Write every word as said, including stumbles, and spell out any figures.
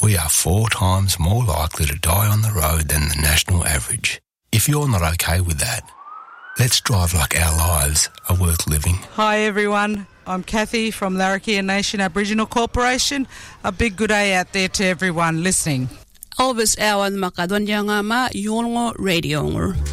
we are four times more likely to die on the road than the national average. If you're not okay with that, let's drive like our lives are worth living. Hi everyone, I'm Kathy from Larrakia Nation Aboriginal Corporation. A big good day out there to everyone listening. Elvis awan makadonyanga ma yolngo radio.